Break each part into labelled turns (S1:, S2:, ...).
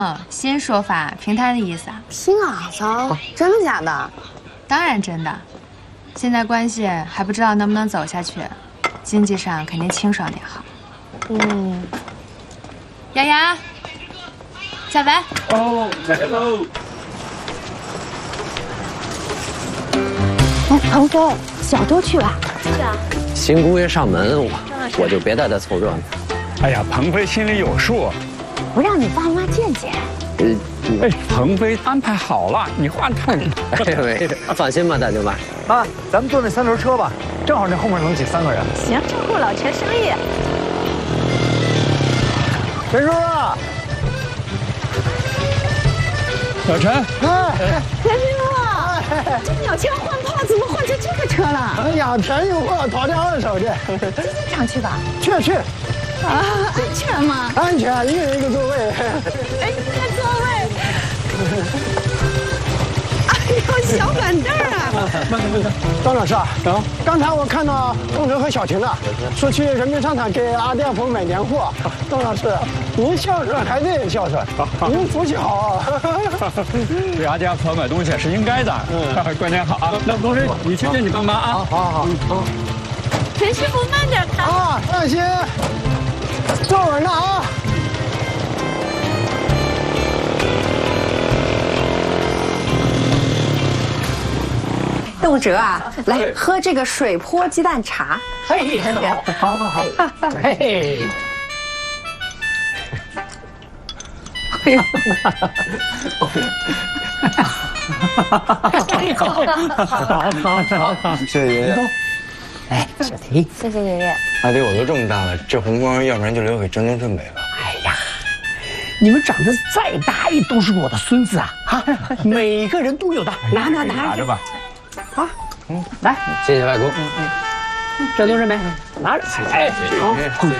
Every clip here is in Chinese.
S1: 新说法，凭他的意思啊。
S2: 新啊，嫂，真的假的？
S1: 当然真的。现在关系还不知道能不能走下去，经济上肯定清爽点好。雅雅，小白。
S3: 哦，来喽。
S2: 哎，鹏飞，小多去吧。
S4: 是啊。
S5: 新姑爷上门，我就别带他凑热闹。
S3: 哎呀，鹏飞心里有数。
S2: 不让你爸妈见见。
S3: 哎，鹏飞安排好了，你话太多。
S5: 哎，没事，放心吧，大舅妈。
S6: 妈，咱们坐那3轮车吧，正好那后面能挤3个人。
S4: 行，照顾老陈生意。
S6: 陈叔啊，
S3: 小陈，
S2: 陈师傅，这鸟枪换炮怎么换成这个车了？
S6: 哎呀，便宜货，淘点2手去。
S2: 今天常去吧？
S6: 去。
S2: 啊，安全吗？
S6: 安全，一人一个座位。
S2: 哎，一个座位。哎呦，小板凳啊！
S6: 张老师啊，刚才我看到东哲和小婷了，说去人民商场给阿店铺买年货。张老师，您孝顺还得孝顺，您福气好。
S3: 给阿家婆买东西是应该的。过年好啊！那东西你去店里帮忙啊。
S6: 好。
S4: 陈师傅慢点开
S6: 啊，放心，坐稳了啊。
S2: 邓哲啊，来喝这个水波鸡蛋茶。
S6: 嘿，好。嘿。
S2: 哎呦，
S6: 好，谢谢爷爷。
S7: 哎，小婷，
S4: 谢谢爷爷。
S7: 阿爹，我都这么大了，这红光要不然就留给郑东正美了。
S8: 哎呀，你们长得再大也都是我的孙子啊！每个人都有的，
S3: 拿着吧。
S8: 啊，来，
S5: 谢谢外公。
S8: 郑东正美，拿着。哎，好。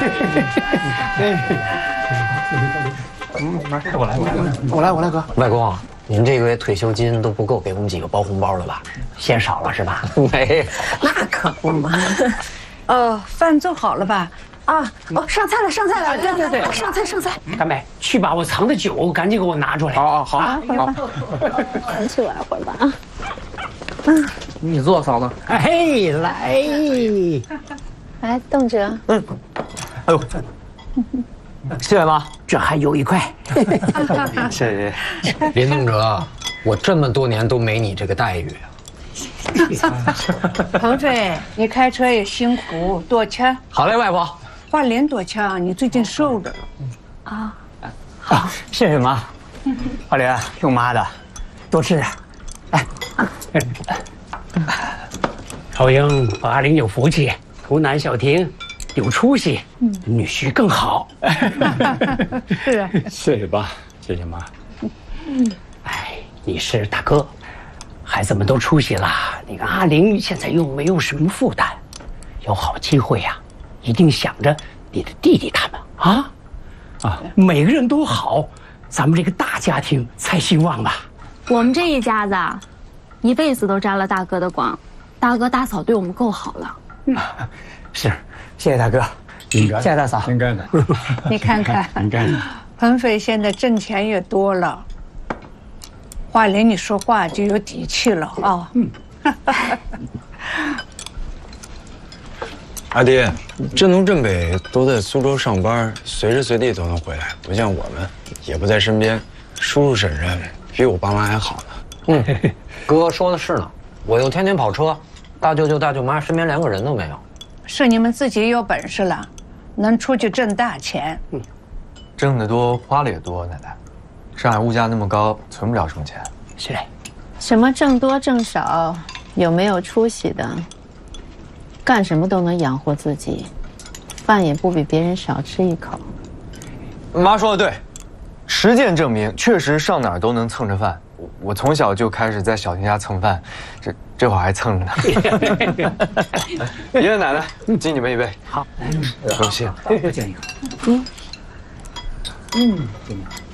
S6: 我来，哥。
S5: 外公，您这个月退休金都不够给我们几个包红包了吧？
S8: 嫌少了是吧？
S5: 没，
S2: 那可不嘛。
S9: 饭做好了吧？
S2: 上菜了，
S8: 对，
S2: 上菜。
S8: 大美，去把我藏的酒赶紧给我拿出来。
S3: 好。
S4: 咱去玩会儿吧啊。
S7: 你坐，嫂子。
S8: 哎，
S4: 来，邓哲。
S7: 哎呦，谢谢妈。
S8: 这还有一块。
S7: 谢谢爷爷。
S5: 林东哲，我这么多年都没你这个待遇啊。
S9: 鹏飞，你开车也辛苦，多吃。
S7: 好嘞，外婆。
S9: 华莲多吃啊，你最近瘦了。
S8: 啊，好，谢谢妈。华莲，听妈的，多吃点。来，朝英和阿玲有福气，图南小婷有出息，女婿更好。
S9: 是啊。
S3: 谢谢爸，谢谢妈。
S8: 哎，你是大哥，孩子们都出息了，那个阿玲现在又没有什么负担，有好机会呀，一定想着你的弟弟他们啊，每个人都好，咱们这个大家庭才兴旺吧。
S4: 我们这一家子啊，一辈子都沾了大哥的光，大哥大嫂对我们够好了。
S8: 是，谢谢大哥，
S3: 应该，
S8: 谢谢大嫂，
S3: 应该的。
S9: 你看看，
S3: 应该的。
S9: 鹏飞现在挣钱也多了，华莲你说话就有底气了啊。
S7: 阿爹，郑东郑北都在苏州上班，随时随地都能回来，不像我们也不在身边。叔叔婶婶比我爸妈还好呢。
S5: 哥说的是呢，我又天天跑车，大舅舅大舅妈身边连个人都没有。
S9: 是你们自己有本事了，能出去挣大钱。
S7: 挣得多，花的也多。奶奶，上海物价那么高，存不了什么钱。
S8: 是。
S4: 什么挣多挣少，有没有出息的，干什么都能养活自己，饭也不比别人少吃一口。
S7: 妈说的对，实践证明，确实上哪儿都能蹭着饭。我从小就开始在小婷家蹭饭，这会儿还蹭着呢。爷爷奶奶，敬你们一杯。
S8: 好，
S7: 高兴。
S8: 再敬一个。